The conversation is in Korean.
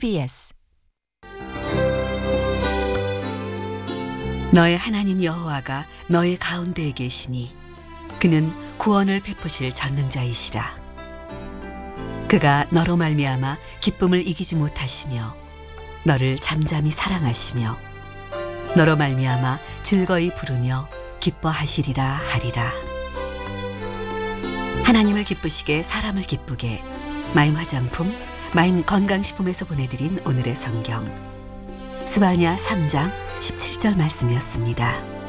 TBS 너의 하나님 여호와가 너의 가운데에 계시니 그는 구원을 베푸실 전능자이시라. 그가 너로 말미암아 기쁨을 이기지 못하시며 너를 잠잠히 사랑하시며 너로 말미암아 즐거이 부르며 기뻐하시리라 하리라. 하나님을 기쁘시게 사람을 기쁘게 마임 화장품, 마임 건강식품에서 보내드린 오늘의 성경 스바냐 3장 17절 말씀이었습니다.